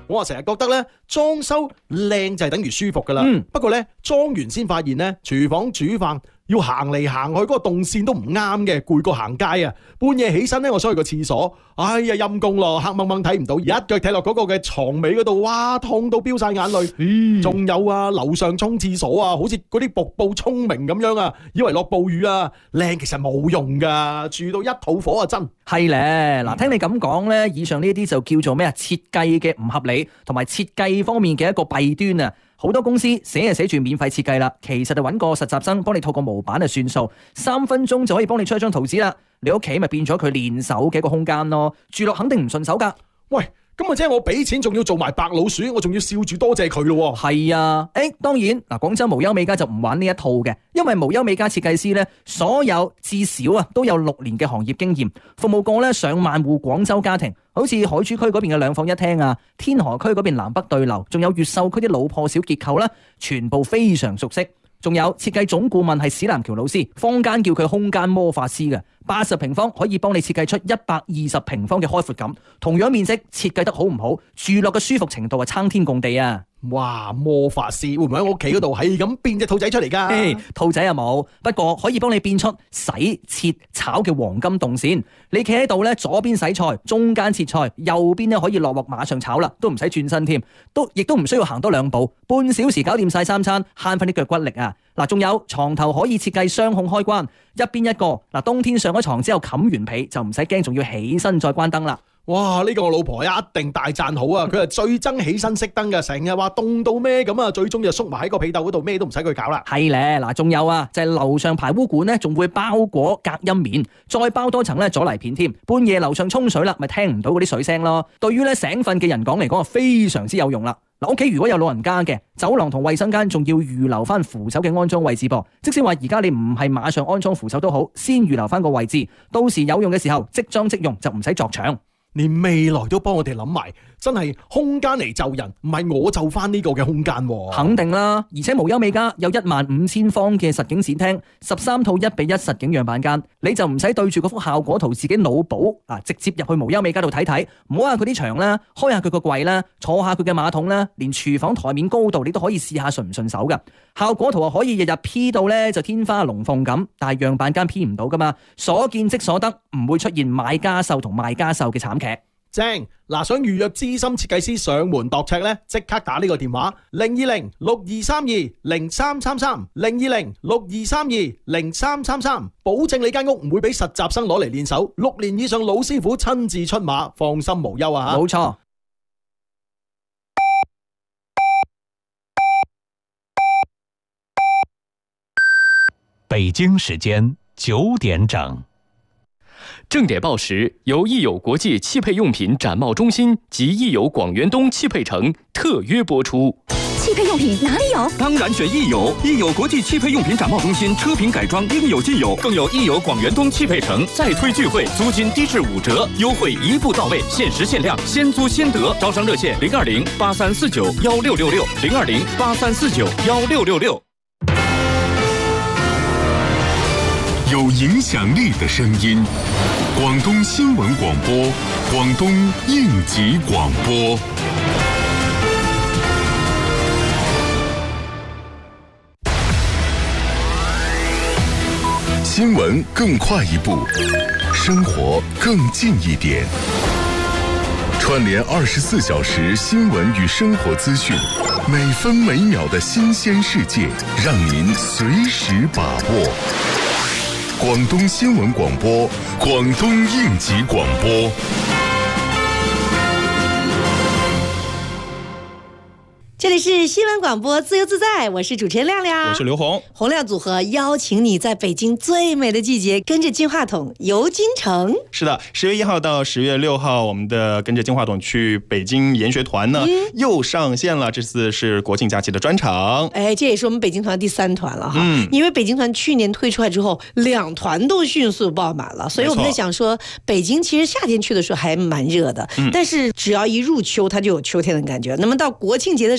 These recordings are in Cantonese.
我成日覺得咧，裝修靚就係等於舒服噶啦。不過咧，裝完先發現咧，廚房煮飯要行嚟行去嗰個動線都唔啱嘅，攰過行街啊！半夜起身咧，我想去個廁所，哎呀陰公咯，黑掹掹睇唔到，一腳踢落嗰個嘅床尾嗰度，哇痛到飆晒眼淚。仲有啊，樓上沖廁所啊，好似嗰啲瀑布聰明咁樣啊，以為落暴雨啊，靚其實冇用噶，住到一肚火啊真。 係咧，嗱，聽你咁講咧，以上呢啲就叫做咩啊？設計嘅唔合理，同埋設計方面嘅一個弊端啊！好多公司寫住免費設計啦，其實就揾個實習生幫你套個模板就算數，3分鐘就可以幫你出一張圖紙啦。你屋企咪變咗佢練手嘅一個空間咯，住落肯定唔順手噶。 喂，咁啊即係我俾錢仲要做埋白老鼠，我仲要笑住多謝佢咯。 係啊，當然嗱，廣州無憂美家就唔玩呢一套嘅，因為無憂美家設計師咧，所有至少啊都有6年嘅行業經驗，服務過咧上萬戶廣州家庭，好似海珠區嗰邊嘅2房1廳啊，天河區嗰邊南北對流，仲有越秀區啲老破小結構啦，全部非常熟悉。仲有設計總顧問係史南橋老師，坊間叫佢空間魔法師嘅，80平方可以幫你設計出120平方嘅開闊感，同樣面積設計得好唔好，住落嘅舒服程度係撐天共地啊！ 哇，魔法師會唔會喺我屋企嗰度係咁變隻兔仔出嚟㗎？ 兔仔又冇，不過可以幫你變出洗、切、炒嘅黃金動線。你企喺度咧，左邊洗菜，中間切菜，右邊咧可以落鑊馬上炒啦，都唔使轉身添，亦都唔需要行多2步，半小時搞掂晒3餐，慳翻啲腳骨力啊！嗱，仲有床頭可以設計雙控開關，一邊一個。嗱，冬天上咗床之後冚完被就唔使驚，仲要起身再關燈啦。 哇！呢個我老婆一定大讚好啊！佢係最憎起身熄燈嘅，成日話凍到咩咁啊，最終就縮埋喺個被竇嗰度，咩都唔使佢搞啦。係咧，嗱，仲有啊，就係樓上排污管咧，仲會包裹隔音棉，再包多層咧阻泥片添。半夜樓上沖水啦，咪聽唔到嗰啲水聲咯。對於咧醒瞓嘅人講嚟講，非常之有用啦。嗱，屋企如果有老人家嘅，走廊同衛生間仲要預留翻扶手嘅安裝位置噃。即使話而家你唔係馬上安裝扶手都好，先預留翻個位置，到時有用嘅時候即裝即用，就唔使鑿牆。連未來都幫我哋諗埋，真係空間嚟就人，唔係我就翻呢個嘅空間。肯定啦，而且無憂美家有15000方嘅實景展廳，13套1:1實景樣板間，你就唔使對住嗰幅效果圖自己腦補啊，直接入去無憂美家度睇睇，摸下佢啲牆啦，開下佢個櫃啦，坐下佢嘅馬桶啦，連廚房台面高度你都可以試下順唔順手噶。效果圖可以日日 P 到咧就天花龍鳳咁，但係樣板間 P 唔到噶嘛，所見即所得，唔會出現買家秀同賣家秀嘅慘劇。正嗱，想預約資深設計師上門度尺咧，即刻打呢個電話020-6232-0333，020-6232-0333，保證你間屋唔會俾實習生攞嚟練手，6年以上老師傅親自出馬，放心無憂啊！冇錯。 北京時間9點整。 正點報時由益友國際汽配用品展貿中心及益友廣源東汽配城特約播出。 汽配用品哪裡有？ 當然選益友，益友國際汽配用品展貿中心車品改裝應有盡有，更有益友廣源東汽配城再推聚會，租金低至5折，優惠一步到位，限時限量，先租先得。招商熱線020-8349-1666，020-8349-1666。 有影響力的聲音，廣東新聞廣播，廣東應急廣播。新聞更快一步，生活更近一點。串聯24小時新聞與生活資訊，每分每秒的新鮮世界，讓您隨時把握。廣東新聞廣播，廣東應急廣播。 这里是新闻广播自由自在，我是主持人亮亮， 我是刘红。 洪亮组合邀请你在北京最美的季节跟着金话筒游京城。 是的，10月1号到10月6号，我们的跟着金话筒去北京研学团呢又上线了，这次是国庆假期的专场。 哎，这也是我们北京团第3团了哈。因为北京团去年推出来之后，2团都迅速爆满了，所以我们在想说，北京其实夏天去的时候还蛮热的，但是只要一入秋，它就有秋天的感觉。那么到国庆节的时候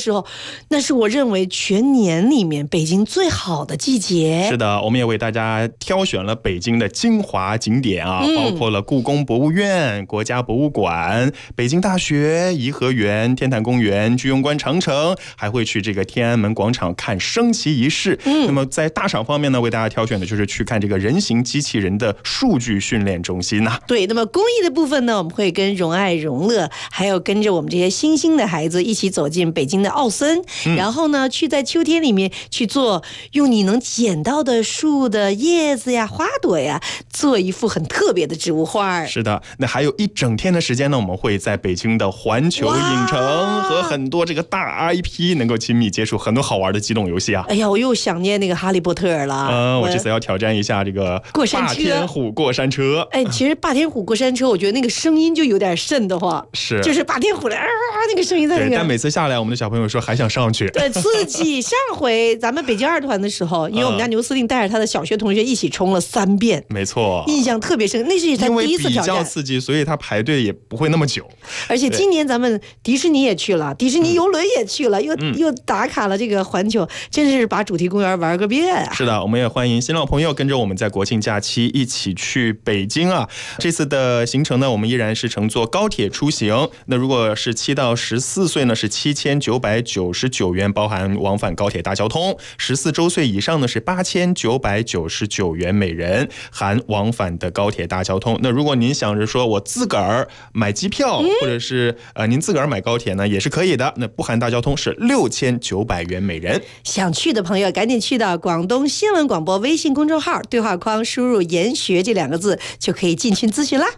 时候，那是我认为全年里面北京最好的季节。 是的，我们也为大家挑选了北京的精华景点啊，包括了故宫博物院、国家博物馆、北京大学、颐和园、天坛公园、居庸关长城，还会去这个天安门广场看升旗仪式。那么在大赏方面呢，为大家挑选的就是去看这个人形机器人的数据训练中心呐。 对，那么公益的部分呢，我们会跟荣爱荣乐，还有跟着我们这些新兴的孩子一起走进北京的奥森，然后呢，去在秋天里面去做，用你能捡到的树的叶子呀、花朵呀，做一幅很特别的植物画。 是的，那还有一整天的时间呢，我们会在北京的环球影城和很多这个大 IP 能够亲密接触很多好玩的机动游戏啊。 哎呀，我又想念那个哈利波特了。 我这次要挑战一下这个霸天虎过山车。 哎，其实霸天虎过山车，我觉得那个声音就有点瘆得慌， 是， 就是霸天虎的那个声音在那个。 但每次下来，我们的小朋友说还想上去。 对，刺激。上回咱们北京2团的时候，因为我们家牛司令带着他的小学同学一起冲了3遍， 没错， 印象特别深。那是他第一次挑战， 因为比较刺激，所以他排队也不会那么久。 而且今年咱们迪士尼也去了，迪士尼游轮也去了，又打卡了这个环球，真是把主题公园玩个遍啊。 是的，我们也欢迎新老朋友跟着我们在国庆假期一起去北京啊。这次的行程呢，我们依然是乘坐高铁出行。那如果是7到14岁呢，是7999元，包含往返高铁大交通；14周岁以上呢是8999元每人，含往返的高铁大交通。那如果您想着说我自个儿买机票，或者是您自个儿买高铁呢，也是可以的。那不含大交通是6900元每人。 想去的朋友赶紧去到广东新闻广播微信公众号对话框输入研学这2个字，就可以进群咨询啦。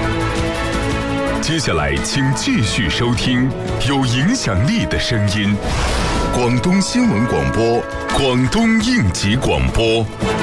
接下来请继续收听有影响力的声音，广东新闻广播，广东應急廣播。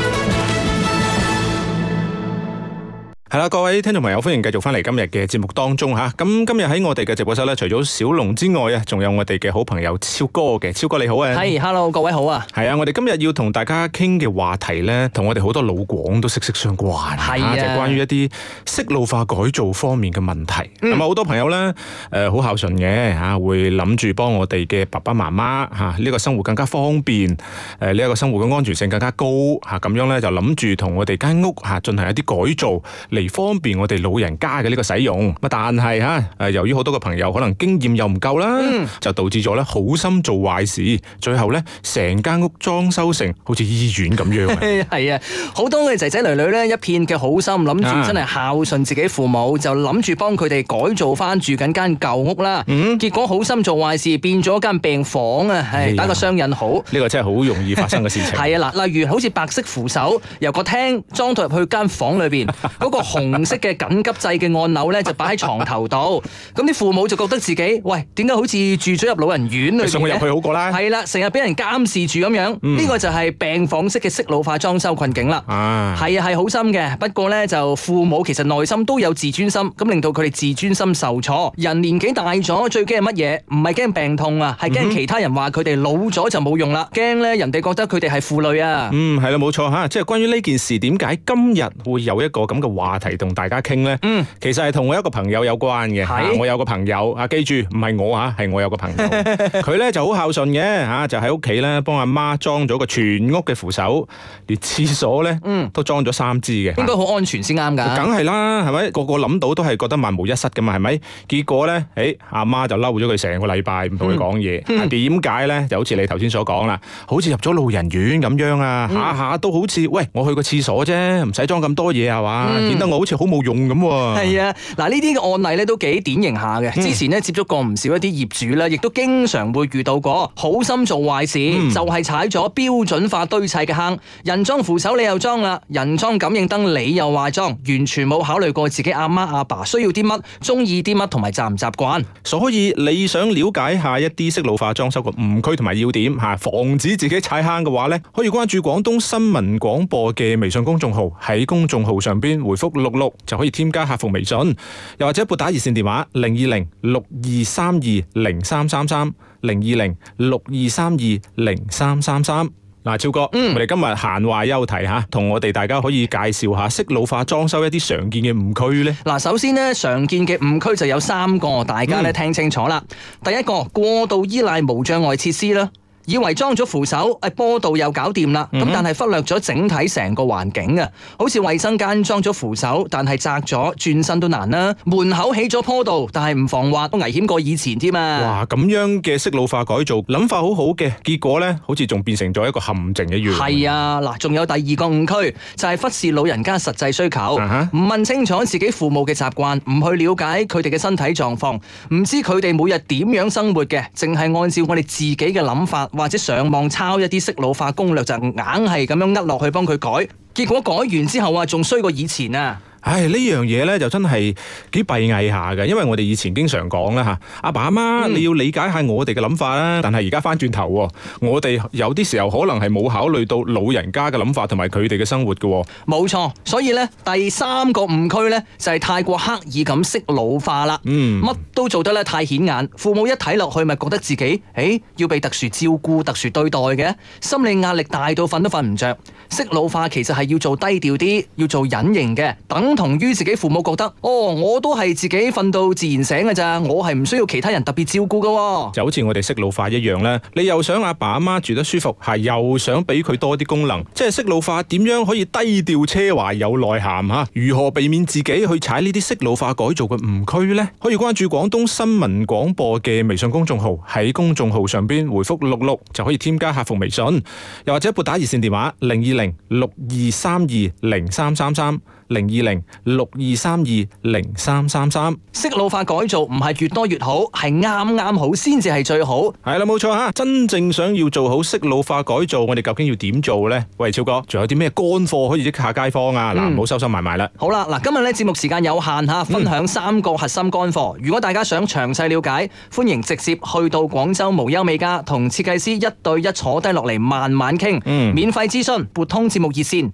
係啦，各位聽眾朋友，歡迎繼續翻嚟今日嘅節目當中嚇。咁今日喺我哋嘅直播室咧，除咗小龍之外啊，仲有我哋嘅好朋友超哥嘅。超哥你好啊！ 係 ，hello 各位好啊！ 係啊，我哋今日要同大家傾嘅話題咧，同我哋好多老廣都息息相關。 係啊， 就係關於一啲適老化改造方面嘅問題。咁啊，好多朋友咧好孝順嘅嚇，會諗住幫我哋嘅爸爸媽媽嚇呢個生活更加方便，呢一個生活嘅安全性更加高嚇，咁樣咧就諗住同我哋間屋嚇進行一啲改造嚟方便我哋老人家嘅呢個使用。但係由於好多嘅朋友可能經驗又唔夠啦，就導致咗咧好心做壞事，最後咧成間屋裝修成好似醫院咁樣。 係啊，好多嘅仔仔女女咧一片嘅好心，諗住真係孝順自己父母，就諗住幫佢哋改造翻住緊間舊屋啦。結果好心做壞事，變咗間病房啊！係打個雙引號， 呢個真係好容易發生嘅事情。 係啊，嗱，例如好似白色扶手由個廳裝到入去間房裏邊，嗰個紅色嘅緊急掣嘅按鈕咧就擺喺床頭度，咁啲父母就覺得自己喂，點解好似住咗入老人院裏邊嘅？ 送佢入去好過啦。 係啦，成日俾人監視住咁樣，呢個就係病房式嘅適老化裝修困境啦。係啊，係好心嘅，不過咧就父母其實內心都有自尊心，咁令到佢哋自尊心受挫。人年紀大咗，最驚係乜嘢？唔係驚病痛啊，係驚其他人話佢哋老咗就冇用啦，驚咧人哋覺得佢哋係負累啊。 係啦，冇錯嚇，即係關於呢件事，點解今日會有一個咁嘅話題同大家傾呢？其實係同我一個朋友有關嘅。我有個朋友啊，記住唔係我嚇，係我有個朋友，佢咧就好孝順嘅嚇，就喺屋企咧幫阿媽裝咗個全屋嘅扶手，連廁所咧都裝咗3支嘅。 應該好安全先啱㗎。 梗係啦，係咪？個個諗到都係覺得萬無一失㗎嘛，係咪？結果咧，阿媽就嬲咗佢成個禮拜，唔同佢講嘢。點解咧？就好似你頭先所講啦，好似入咗老人院咁樣啊，下下都好似喂，我去個廁所啫，唔使裝咁多嘢係嘛，顯得我好似好冇用咁喎。 係啊，嗱呢啲嘅案例咧都幾典型下嘅。之前咧接觸過唔少一啲業主啦，亦都經常會遇到過好心做壞事，就係踩咗標準化堆砌嘅坑。人裝扶手你又裝啦，人裝感應燈你又話裝，完全冇考慮過自己阿媽阿爸需要啲乜，中意啲乜同埋習唔習慣。 所以你想了解下一啲適老化裝修嘅誤區同埋要點嚇，防止自己踩坑嘅話咧，可以關注廣東新聞廣播嘅微信公眾號，喺公眾號上邊回覆66就可以添加客服微信，又或者撥打熱線電話02062320333 02062320333。 嗱，超哥，我哋今日閒話休題吓，同我哋大家可以介紹下適老化裝修一啲常見嘅誤區咧。 嗱，首先呢，常見嘅誤區就有3個，大家咧聽清楚啦。第一個，過度依賴無障礙設施啦。以為裝咗扶手，坡道又搞掂啦，咁但係忽略咗整體成個環境啊！好似衛生間裝咗扶手，但係窄咗，轉身都難啦。門口起咗坡道，但係唔防滑，都危險過以前添啊！ 哇，咁樣嘅適老化改造，諗法好好嘅，結果呢好似仲變成咗一個陷阱一樣。 係啊，嗱，仲有第2個誤區，就係忽視老人家實際需求，唔問清楚自己父母嘅習慣，唔去了解佢哋嘅身體狀況，唔知佢哋每日點樣生活嘅，淨係按照我哋自己嘅諗法，或者上網抄一啲適老化攻略，就硬係咁樣落去幫佢改，結果改完之後啊，仲衰過以前啊！ 唉，呢樣嘢咧就真係幾閉翳下嘅，因為我哋以前經常講啦吓，阿爸阿媽你要理解下我哋嘅諗法啦。但係而家翻轉頭，我哋有啲時候可能係冇考慮到老人家嘅諗法同埋佢哋嘅生活嘅。 冇錯，所以咧第3個誤區咧就係太過刻意咁適老化啦。乜都做得咧太顯眼，父母一睇落去咪覺得自己要被特殊照顧、特殊對待嘅，心理壓力大到瞓都瞓唔着。適老化其實係要做低調啲，要做隱形嘅，等同於自己父母覺得我都係自己瞓到自然醒嘅咋，我係唔需要其他人特別照顧嘅。就好似我哋適老化一樣咧，你又想阿爸阿媽住得舒服，係又想俾佢多啲功能，即係適老化點樣可以低調奢華有內涵吓？如何避免自己去踩呢啲適老化改造嘅誤區呢？可以關注廣東新聞廣播嘅微信公眾號，喺公眾號上邊回覆66就可以添加客服微信，又或者撥打熱線電話020-6232-0333。020-6232-0333。 適老化改造唔係越多越好，係啱啱好先至係最好。 係啦，冇錯吓。真正想要做好適老化改造，我哋究竟要點做呢？喂，超哥，仲有啲咩乾貨可以益下街坊啊？嗱，唔好收收埋埋啦。 好啦，嗱，今日咧節目時間有限吓，分享3個核心乾貨。如果大家想詳細了解，歡迎直接去到廣州無憂美家，同設計師1對1坐低落嚟慢慢傾。免費諮詢，撥通節目熱線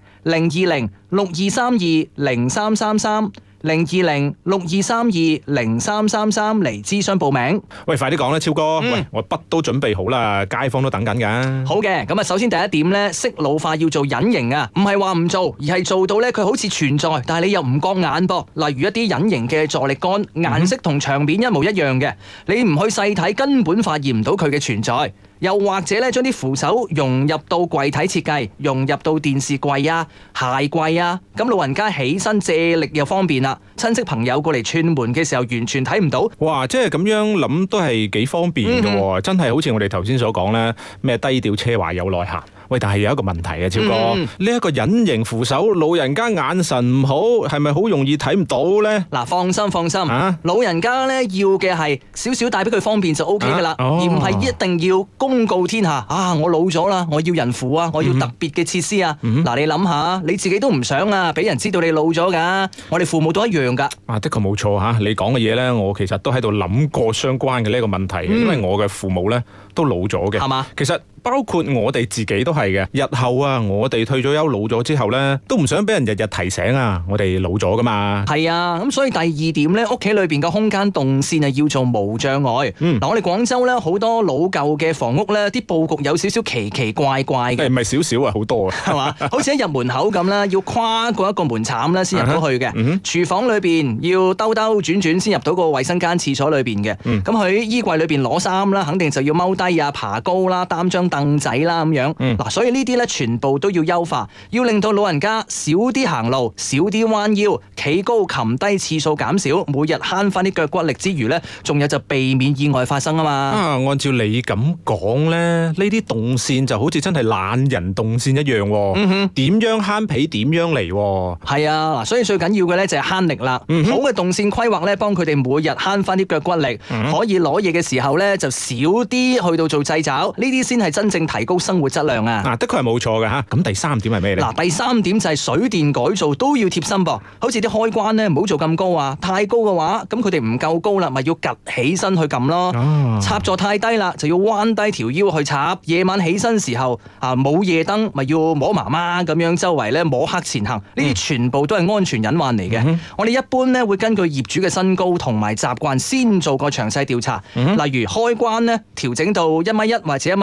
020-6232-0333。020-6232-0333嚟諮詢報名。 喂，快啲講啦，超哥！喂，我筆都準備好啦，街坊都等緊噶。 好嘅，咁啊，首先第一點呢，適老化要做隱形啊，唔係話唔做，而係做到呢，佢好似存在，但係你又唔覺眼噃。例如一啲隱形嘅助力桿，顏色同牆面一模一樣嘅，你唔去細睇，根本發現唔到佢嘅存在。又或者咧，將啲扶手融入到櫃體設計，融入到電視櫃啊、鞋櫃啊，咁老人家起身借力又方便啦。親戚朋友過嚟串門嘅時候，完全睇唔到。 哇！即係咁樣諗都係幾方便嘅，真係好似我哋頭先所講咧，咩低調奢華有內涵。喂，但係有一個問題啊，超哥，呢一個隱形扶手，老人家眼神唔好，係咪好容易睇唔到呢？ 嗱，放心，老人家咧要嘅係少少帶俾佢方便就 OK 噶啦，而唔係一定要公告天下啊！我老咗啦，我要人扶啊，我要特別嘅設施啊。嗱，你諗下，你自己都唔想啊，俾人知道你老咗噶。我哋父母都一樣噶。 啊，的確冇錯吓，你講嘅嘢咧，我其實都喺度諗過相關嘅呢一個問題，因為我嘅父母咧都老咗嘅，係嘛？其實包括我哋自己都係嘅。日後啊，我哋退咗休老咗之後咧，都唔想俾人日日提醒啊，我哋老咗噶嘛。 係啊，咁所以第2點咧，屋企裏邊嘅空間動線係要做無障礙。嗱，我哋廣州咧好多老舊嘅房屋咧，啲佈局有少少奇奇怪怪嘅。 唔係少少啊，好多啊， 係嘛？好似一入門口咁啦，要跨過一個門檻啦，先入到去嘅。廚房裏邊要兜轉轉先入到個衛生間、廁所裏邊嘅。咁喺衣櫃裏邊攞衫啦，肯定就要踎低啊、爬高啦、擔張凳仔啦咁樣。嗱，所以呢啲咧全部都要優化，要令到老人家少啲行路、少啲彎腰、企高擒低次數減少，每日慳翻啲腳骨力之餘咧，仲有就避免意外發生啊嘛。 按照你咁講咧，呢啲動線就好似真係懶人動線一樣。點樣慳皮點樣嚟？ 係啊，嗱，所以最緊要嘅咧就係慳力啦。好嘅動線規劃咧，幫佢哋每日慳翻啲腳骨力，可以攞嘢嘅時候咧就少啲去到做掣肘，呢啲先係真正提高生活質量啊。 的確係冇錯嘅吓。咁第3點係咩咧？ 嗱，第3點就係水電改造都要貼心噃，好似啲開關咧唔好做咁高啊，太高嘅話，咁佢哋唔夠高啦，咪要趌起身去撳咯。插座太低啦，就要彎低條腰去插。夜晚起身時候啊，冇夜燈，咪要摸媽媽咁樣周圍咧摸黑前行。呢啲全部都係安全隱患嚟嘅。我哋一般咧會根據業主嘅身高同埋習慣先做個詳細調查。例如開關咧調整到1.1米或者1.2米，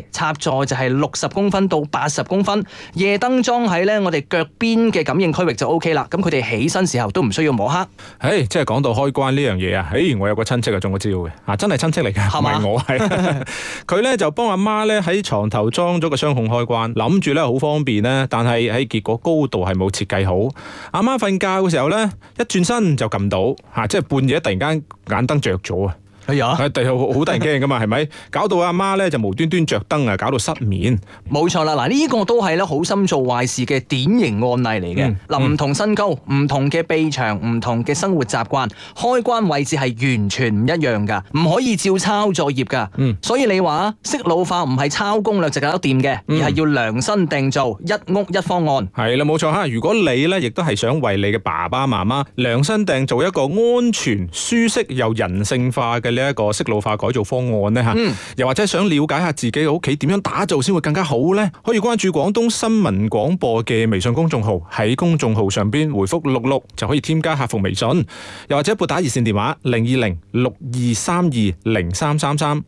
插座就係60公分到80公分，夜燈裝喺咧我哋腳邊嘅感應區域就 OK 啦。咁佢哋起身時候都唔需要摸黑。 即係講到開關呢樣嘢啊，我有個親戚中咗招嘅，真係親戚嚟嘅，唔係我係。佢咧就幫阿媽咧喺床頭裝咗個雙控開關，諗住咧好方便咧，但係喺結果高度係冇設計好。阿媽瞓覺嘅時候咧，一轉身就撳到，即係半夜突然間眼燈着咗啊！好得人驚噶嘛，係咪？搞到阿媽咧就無端端着燈啊，搞到失眠。 冇錯啦，嗱呢個都係咧好心做壞事嘅典型案例嚟嘅。嗱，唔同身高、唔同嘅臂長、唔同嘅生活習慣，開關位置係完全唔一樣噶，唔可以照抄作業噶。所以你話識老化唔係抄攻略就搞得掂嘅，而係要量身定做，一屋一方案。係啦，冇錯吓。如果你咧亦都係想為你嘅爸爸媽媽量身訂做一個安全、舒適又人性化嘅一個適老化改造方案呢，又或者想了解下自己嘅屋企點樣打造先會更加好呢？可以關注廣東新聞廣播嘅微信公眾號，喺公眾號上邊回覆66就可以添加客服微信，又或者撥打熱線電話020-6232-0333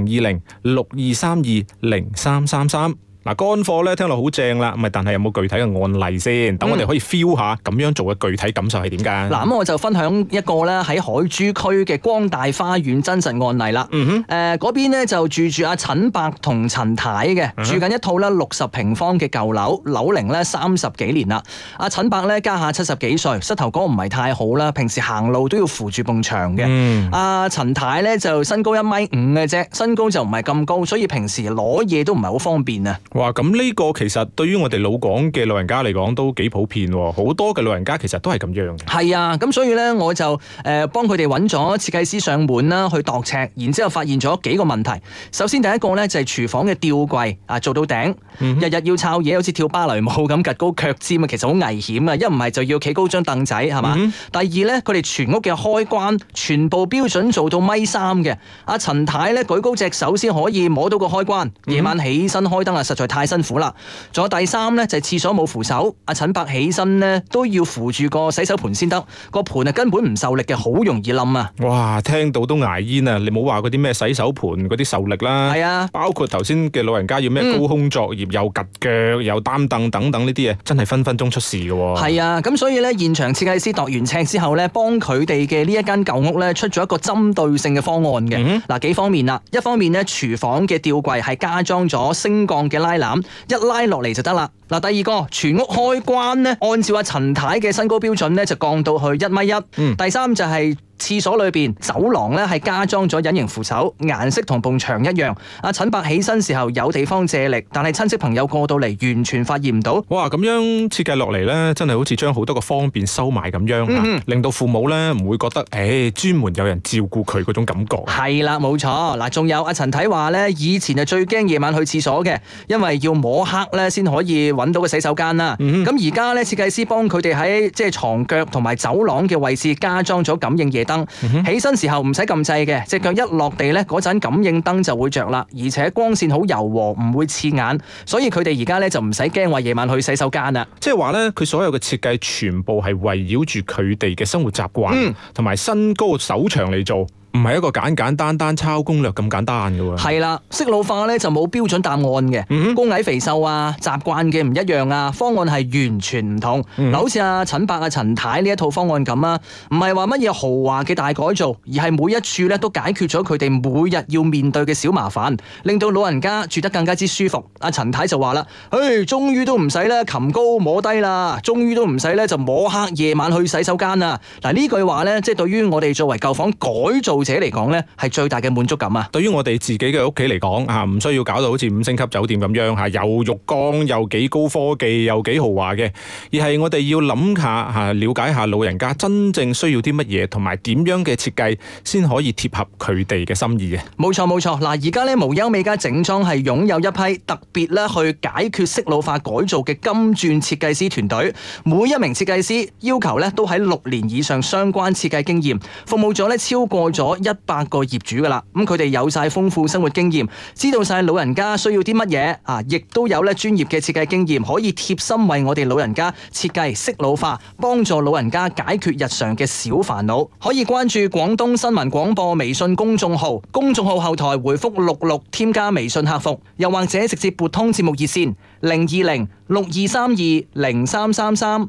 020-6232-0333。嗱，乾貨咧聽落好正啦，但係有冇具體嘅案例先？等我哋可以 feel 下咁樣做嘅具體感受係點㗎？嗱，咁我就分享一個咧喺海珠區嘅光大花園真實案例啦。嗰邊咧就住阿陳伯同陳太嘅，住緊一套咧60平方嘅舊樓，樓齡咧30幾年啦。阿陳伯咧家下70幾歲，膝頭哥唔係太好啦，平時行路都要扶住埲牆嘅。阿陳太咧就身高1.5米嘅啫，身高就唔係咁高，所以平時攞嘢都唔係好方便啊。哇，咁呢個其實對於我哋老廣嘅老人家嚟講都幾普遍喎，好多嘅老人家其實都係咁樣嘅。係啊，咁所以咧我就幫佢哋揾咗設計師上門啦，去度尺，然之後發現咗幾個問題。首先第一個咧就係廚房嘅吊櫃做到頂，日日要抄嘢，好似跳芭蕾舞咁趌高腳尖啊，其實好危險啊！一唔係就要企高張凳仔，係嘛？第二咧，佢哋全屋嘅開關全部標準做到1.3米嘅。阿陳太咧舉高隻手先可以摸到個開關，夜晚起身開燈啊，實在太辛苦啦。仲有第三咧就係廁所冇扶手，阿陳伯起身咧都要扶住個洗手盆先得，個盆根本唔受力嘅，好容易冧啊！哇，聽到都牙煙啊！你冇話嗰啲咩洗手盆嗰啲受力啦，係啊，包括頭先嘅老人家要咩高空作業，又趌腳又擔凳等等呢啲嘢，真係分分鐘出事嘅。係啊，咁所以咧現場設計師度完尺之後咧，幫佢哋嘅呢一間舊屋咧出咗一個針對性嘅方案嘅。嗱，幾方面啦，一方面咧廚房嘅吊櫃係加裝咗升降嘅拉籃，一拉落嚟就得啦。嗱，第二個全屋開關咧，按照阿陳太嘅身高標準咧，就降到去1.1米。第三就係廁所裏邊走廊咧係加裝咗隱形扶手，顏色同埲牆一樣。阿陳伯起身時候有地方借力，但係親戚朋友過到嚟完全發現唔到。哇，咁樣設計落嚟咧，真係好似將好多個方便收埋咁樣，令到父母咧唔會覺得專門有人照顧佢嗰種感覺。係啦，冇錯。嗱，仲有阿陳太話咧，以前就最驚夜晚去廁所嘅，因為要摸黑咧先可以揾到個洗手間啦。咁而家咧設計師幫佢哋喺即係床腳同埋走廊嘅位置加裝咗感應夜燈，起身時候唔使撳掣嘅，隻腳一落地咧，嗰陣感應燈就會着啦，而且光線好柔和，唔會刺眼，所以佢哋而家咧就唔使驚話夜晚去洗手間啦。即係話咧，佢所有嘅設計全部係圍繞住佢哋嘅生活習慣同埋身高手長嚟做。唔係一個簡簡單單抄攻略咁簡單嘅喎。係啦，適老化咧就冇標準答案嘅，高矮肥瘦啊，習慣嘅唔一樣啊，方案係完全唔同。嗱，好似阿陳伯、阿陳太呢一套方案咁啊，唔係話乜嘢豪華嘅大改造，而係每一處咧都解決咗佢哋每日要面對嘅小麻煩，令到老人家住得更加之舒服。阿陳太就話啦：終於都唔使咧擒高摸低啦，終於都唔使咧就摸黑夜晚去洗手間啦。嗱，呢句話咧，即係對於我哋作為舊房改造者嚟講咧，係最大嘅滿足感啊！對於我哋自己嘅屋企嚟講啊，唔需要搞到好似5星級酒店咁樣嚇，又浴缸又幾高科技又幾豪華嘅，而係我哋要諗下嚇，了解下老人家真正需要啲乜嘢，同埋點樣嘅設計先可以貼合佢哋嘅心意嘅。冇錯冇錯，嗱，而家咧無憂美家整裝係擁有一批特別咧去解決適老化改造嘅金鑽設計師團隊，每一名設計師要求咧都喺6年以上相關設計經驗，服務咗咧超過咗咗100個業主噶啦。咁佢哋有晒豐富生活經驗，知道晒老人家需要啲乜嘢啊，亦都有咧專業嘅設計經驗，可以貼心為我哋老人家設計適老化，幫助老人家解決日常嘅小煩惱。可以關注廣東新聞廣播微信公眾號，公眾號後台回覆66添加微信客服，又或者直接撥通節目熱線020-6232-0333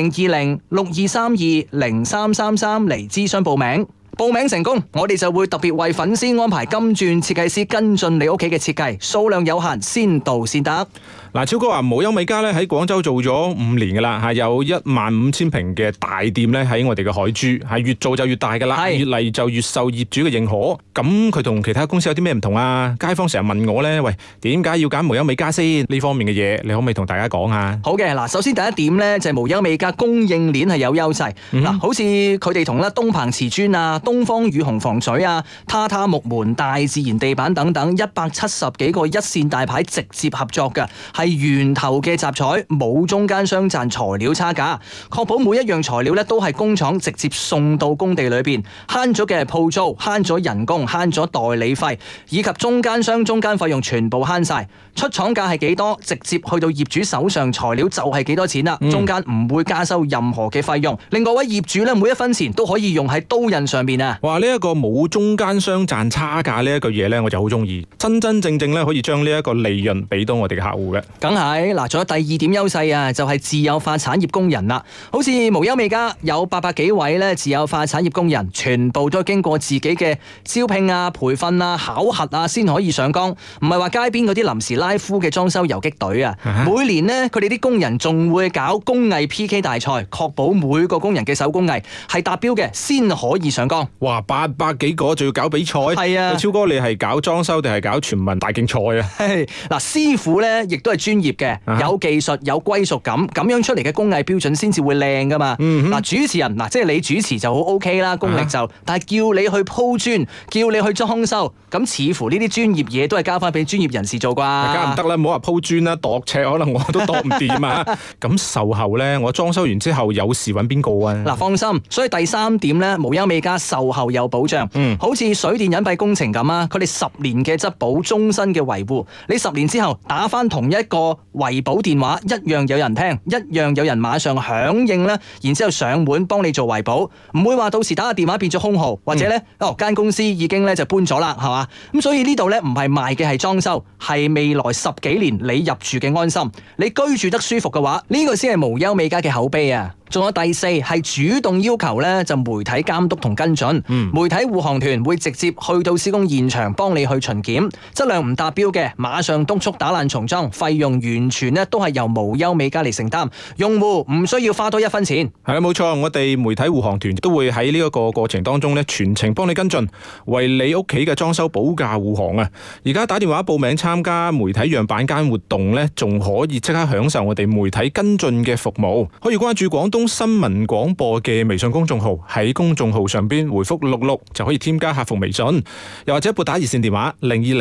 020-6232-0333嚟諮詢報名。報名成功，我哋就會特別為粉絲安排金鑽設計師跟進你屋企嘅設計，數量有限，先到先得。 嗱，超哥話無憂美家咧喺廣州做咗5年噶啦，係有15000平嘅大店咧喺我哋嘅海珠，係越做就越大噶啦，越嚟就越受業主嘅認可。咁佢同其他公司有啲咩唔同啊？街坊成日問我咧，喂，點解要揀無憂美家先？呢方面嘅嘢，你可唔可以同大家講下？ 好嘅，嗱，首先第一點咧就係無憂美家供應鏈係有優勢。嗱，好似佢哋同咧東鵬瓷磚啊、東方雨虹防水啊、榻榻木門、大自然地板等等170幾個一線大牌直接合作嘅，係源頭嘅集採，冇中間商賺材料差價，確保每一樣材料咧都係工廠直接送到工地裏邊，慳咗嘅係鋪租，慳咗人工，慳咗代理費，以及中間商中間費用全部慳晒。出廠價係幾多，直接去到業主手上，材料就係幾多錢啦，中間唔會加收任何嘅費用。另外位業主咧，每一分錢都可以用喺刀刃上邊啊！ 哇，呢一個冇中間商賺差價呢一句嘢咧，我就好中意，真真正正咧可以將呢一個利潤俾到我哋嘅客戶嘅。 梗係嗱，仲有第二點優勢啊，就係自有化產業工人啦。好似無憂美家有800幾位咧自有化產業工人，全部都經過自己嘅招聘啊、培訓啊、考核啊，先可以上崗，唔係話街邊嗰啲臨時拉夫嘅裝修游擊隊啊。每年呢，佢哋啲工人仲會搞工藝 PK 大賽，確保每個工人嘅手工藝係達標嘅，先可以上崗。 哇，800幾個仲要搞比賽？ 係啊， 超哥你係搞裝修定係搞全民大競賽啊？ 嗱，師傅咧亦都係專業嘅，有技術有歸屬感，咁樣出嚟嘅工藝標準先至會靚噶嘛。嗱，主持人嗱，即係你主持就好 OK 啦，功力就，但係叫你去鋪磚，叫你去裝修，咁似乎呢啲專業嘢都係交翻俾專業人士做啩。 梗係唔得啦，唔好話鋪磚啦，度尺可能我都度唔掂啊。咁售後咧，我裝修完之後有事揾邊個啊？ 嗱，放心，所以第3點咧，無憂美家售後有保障，好似水電隱蔽工程咁啊，佢哋10年嘅質保，終身嘅維護，你10年之後打翻同一個維保電話，一樣有人聽，一樣有人馬上響應啦，然之後上門幫你做維保，唔會話到時打個電話變咗空號，或者咧間公司已經咧就搬咗啦，係嘛？咁所以呢度咧唔係賣嘅係裝修，係未來10幾年你入住嘅安心，你居住得舒服嘅話，呢個先係無憂美家嘅口碑啊！仲有第4係主動要求咧，就媒體監督同跟進，媒體護航團會直接去到施工現場幫你去巡檢，質量唔達標嘅馬上督促打爛重裝，費用完全咧都係由無憂美家嚟承擔，用戶唔需要花多1分錢。 係啊，冇錯，我哋媒體護航團都會喺呢一個過程當中咧全程幫你跟進，為你屋企嘅裝修保駕護航啊！而家打電話報名參加媒體樣板間活動咧，仲可以即刻享受我哋媒體跟進嘅服務，可以關注廣東新聞廣播嘅微信公眾號，喺公眾號上邊回覆66就可以添加客服微信，又或者撥打熱線電話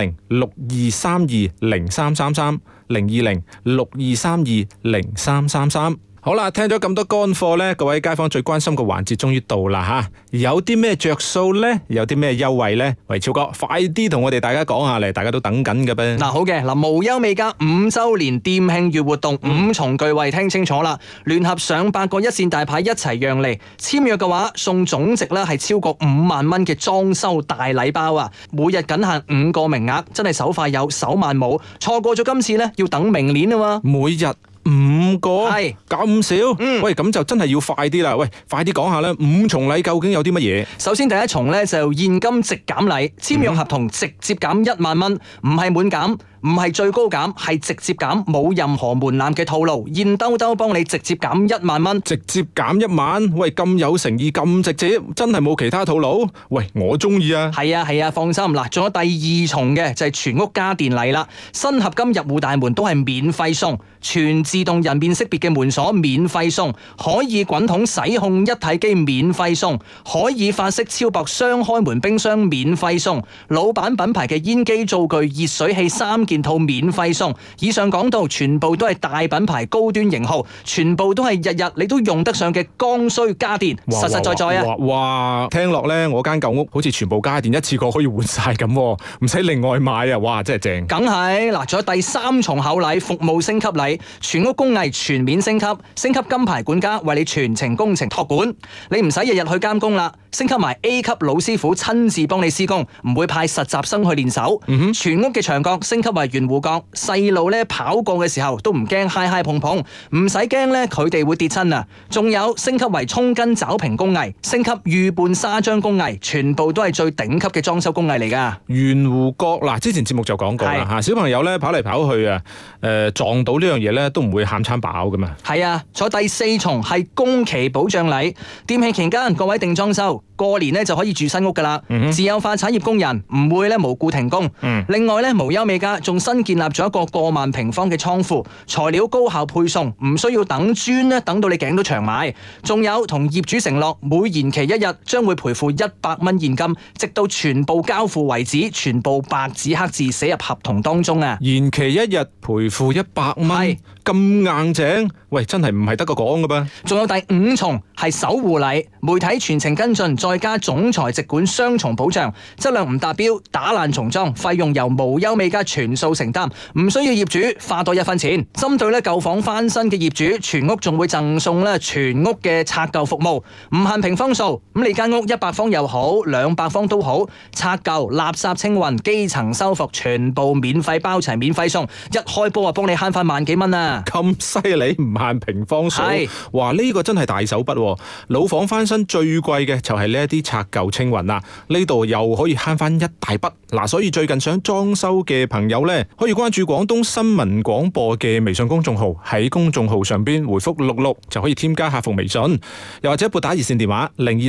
020-6232-0333 020-6232-0333。好啦，聽咗咁多乾貨呢，各位街坊最關心嘅環節終於到啦吓，有啲咩着數呢？有啲咩優惠呢？喂，超哥，快啲同我哋大家講下嚟，大家都等緊嘅噃。 嗱，好嘅，嗱，無憂美家5週年店慶月活動，5重巨惠，聽清楚啦！聯合上百個一線大牌一齊讓利，簽約嘅話送總值咧係超過5萬蚊嘅裝修大禮包啊！每日僅限5個名額，真係手快有手慢冇，錯過咗今次呢，要等明年啊嘛！ 每日5個係咁少，喂，咁就真係要快啲啦！喂，快啲講下啦，5重禮究竟有啲乜嘢？ 首先第一重咧就現金直減禮，簽約合同直接減1萬蚊，唔係滿減，唔係最高減，係直接減，冇任何門檻嘅套路，現兜兜幫你直接減1萬蚊， 直接減1萬，喂，咁有誠意，咁直接，真係冇其他套路？喂，我中意啊！ 係啊，放心嗱，仲有第2重嘅就係全屋家電禮啦，新合金入戶大門都係免費送，全自動人面識別嘅門鎖免費送，可以滾筒洗控一體機免費送，可以法式超薄雙開門冰箱免費送，老闆品牌嘅煙機灶具熱水器3 件套免費送。以上講到全部都係大品牌高端型號，全部都係日日你都用得上嘅剛需家電，實實在在啊！ 哇，聽落咧，我間舊屋好似全部家電一次過可以換晒咁，唔使另外買啊！哇，真係正！ 梗係嗱，仲有第3重厚禮服務升級禮，全屋工藝全面升級，升級金牌管家為你全程工程託管，你唔使日日去監工啦，升級埋 A 級老師傅親自幫你施工，唔會派實習生去練手。全屋嘅牆角升級為圓弧角，細路咧跑過嘅時候都唔驚揩揩碰碰，唔使驚咧佢哋會跌親啊！仲有升級為沖根爪平工藝，升級預拌砂漿工藝，全部都係最頂級嘅裝修工藝嚟噶。 圓弧角嗱，之前節目就講過啦吓，小朋友咧跑嚟跑去啊，撞到呢樣嘢咧都唔會喊餐飽噶嘛。 係啊，坐第4重係工期保障禮，店慶期間各位定裝修，過年咧就可以住新屋噶啦。自有化產業工人唔會咧無故停工。另外咧，無憂美家仲新建立咗一個過萬平方嘅倉庫，材料高效配送，唔需要等磚咧等到你頸都長埋。仲有同業主承諾，每延期1日將會賠付100蚊現金，直到全部交付為止，全部白紙黑字寫入合同當中啊！ 延期1日賠付100蚊，咁硬淨，喂，真係唔係得個講噶噃。 仲有第5重係守護禮，媒體全程跟進，再加總裁直管雙重保障，質量唔達標打爛重裝，費用由無憂美家全數承擔，唔需要業主花多1分錢。針對咧舊房翻新嘅業主，全屋仲會贈送咧全屋嘅拆舊服務，唔限平方數。咁你間屋100方又好，200方都好，拆舊、垃圾清運、基層修復，全部免費包齊、免費送。一開波啊，幫你慳翻萬幾蚊啊！ 咁犀利，唔限平方數，哇！呢個真係大手筆。老房翻新最貴嘅就係呢一啲拆舊清運啦，呢度又可以慳翻一大筆。嗱，所以最近想裝修嘅朋友呢，可以關注廣東新聞廣播嘅微信公眾號，喺公眾號上邊回覆66就可以添加客服微信，又或者撥打熱線電話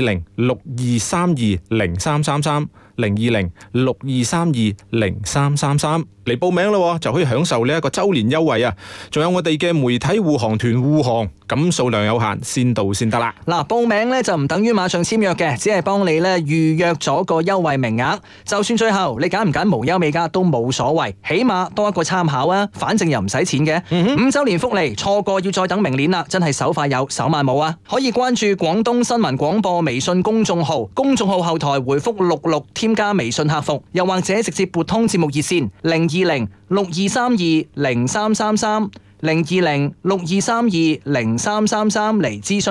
020-6232-0333。020-6232-0333嚟報名咯，就可以享受呢一個周年優惠啊！仲有我哋嘅媒體護航團護航，咁數量有限，先到先得啦。 嗱，報名咧就唔等於馬上簽約嘅，只係幫你咧預約咗個優惠名額。就算最後你揀唔揀無憂美家都冇所謂，起碼多一個參考啊！反正又唔使錢嘅。5周年福利錯過要再等明年啦，真係手快有手慢冇啊！可以關注廣東新聞廣播微信公眾號，公眾號後台回覆66添加微信客服，又或者直接撥通節目熱線020-6232-0333 020-6232-0333嚟諮詢。